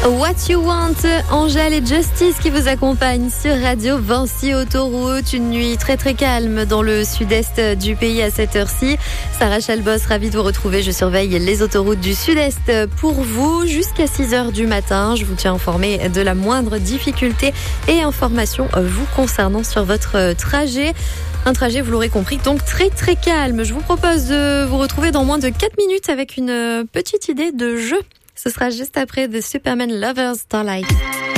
What You Want, Angèle et Justice qui vous accompagnent sur Radio Vinci Autoroute. Une nuit très très calme dans le sud-est du pays à cette heure-ci. Sarah Chalbos, ravie de vous retrouver. Je surveille les autoroutes du sud-est pour vous jusqu'à 6h du matin. Je vous tiens informé de la moindre difficulté et information vous concernant sur votre trajet. Un trajet, vous l'aurez compris, donc très très calme. Je vous propose de vous retrouver dans moins de 4 minutes avec une petite idée de jeu. Ce sera juste après The Superman Lovers Starlight.